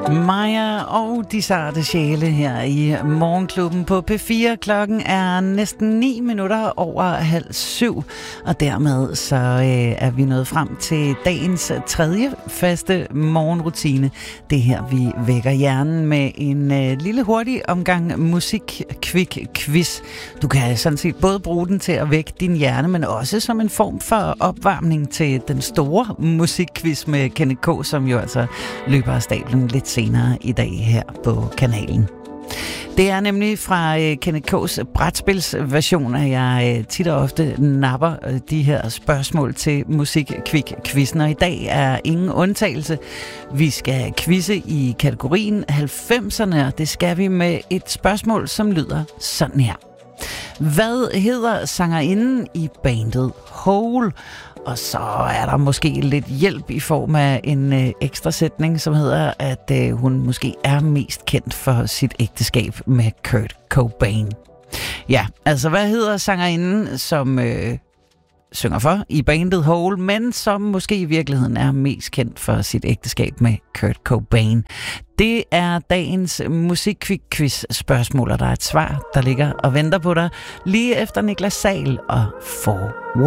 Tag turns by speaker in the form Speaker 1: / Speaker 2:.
Speaker 1: Maja og de sarte sjæle her i Morgenklubben på P4. Klokken er næsten 9 minutter over 6:30, og dermed så er vi nået frem til dagens tredje faste morgenrutine. Det her, vi vækker hjernen med en lille hurtig omgang musik-quiz. Du kan sådan set både bruge den til at vække din hjerne, men også som en form for opvarmning til den store musikquiz med Kenneth K., som jo altså løber af stablen lidt senere i dag her på kanalen. Det er nemlig fra Kenneth K's brætspilsversion, at jeg tit og ofte napper de her spørgsmål til musik-quizzen, og i dag er ingen undtagelse. Vi skal quizze i kategorien 90'erne, og det skal vi med et spørgsmål, som lyder sådan her. Hvad hedder sangerinden i bandet Hole? Og så er der måske lidt hjælp i form af en ekstra sætning, som hedder, at hun måske er mest kendt for sit ægteskab med Kurt Cobain. Ja, altså hvad hedder sangerinden, som synger for i bandet Hole, men som måske i virkeligheden er mest kendt for sit ægteskab med Kurt Cobain? Det er dagens musikquiz-spørgsmål, og der er et svar, der ligger og venter på dig lige efter Niklas Sahl og For